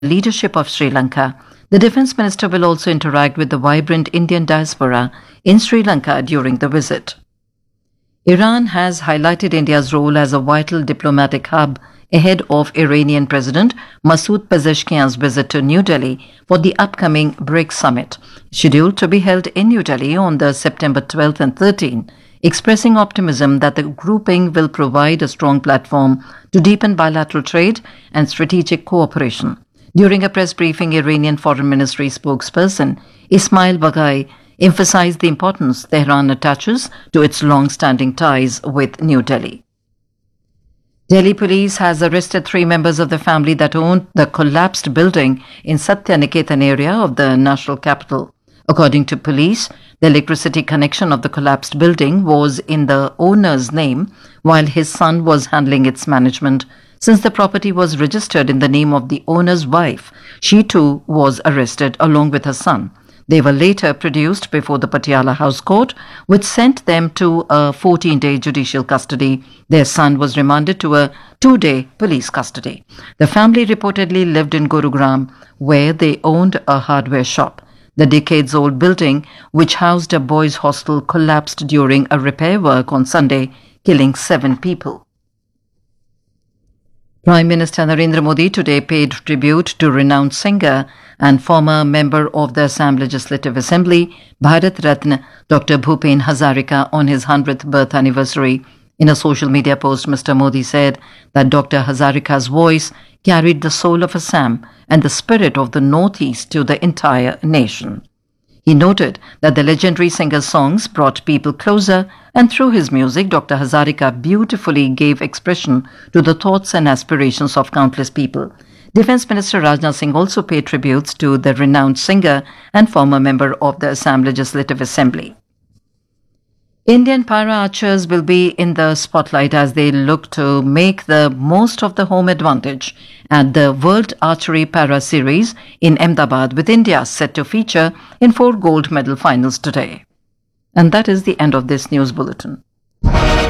leadership of Sri Lanka. The Defence Minister will also interact with the vibrant Indian diaspora in Sri Lanka during the visit. Iran has highlighted India's role as a vital diplomatic hub ahead of Iranian President Masoud Pezeshkian's visit to New Delhi for the upcoming BRICS summit, scheduled to be held in New Delhi on the September 12th and 13th, expressing optimism that the grouping will provide a strong platform to deepen bilateral trade and strategic cooperation. During a press briefing, Iranian Foreign Ministry spokesperson Ismail Baghai emphasized the importance Tehran attaches to its long-standing ties with New Delhi. Delhi police has arrested 3 members of the family that owned the collapsed building in Satya Niketan area of the national capital. According to police, the electricity connection of the collapsed building was in the owner's name while his son was handling its management. Since the property was registered in the name of the owner's wife, she too was arrested along with her son. They were later produced before the Patiala House Court, which sent them to a 14-day judicial custody. Their son was remanded to a 2-day police custody. The family reportedly lived in Gurugram, where they owned a hardware shop. The decades-old building, which housed a boys' hostel, collapsed during a repair work on Sunday, killing 7 people. Prime Minister Narendra Modi today paid tribute to renowned singer and former member of the Assam Legislative Assembly, Bharat Ratna Dr. Bhupen Hazarika, on his 100th birth anniversary. In a social media post, Mr. Modi said that Dr. Hazarika's voice carried the soul of Assam and the spirit of the Northeast to the entire nation. He noted that the legendary singer's songs brought people closer, and through his music, Dr. Hazarika beautifully gave expression to the thoughts and aspirations of countless people. Defence Minister Rajnath Singh also paid tributes to the renowned singer and former member of the Assam Legislative Assembly. Indian para-archers will be in the spotlight as they look to make the most of the home advantage at the World Archery Para Series in Ahmedabad, with India set to feature in 4 gold medal finals today. And that is the end of this news bulletin.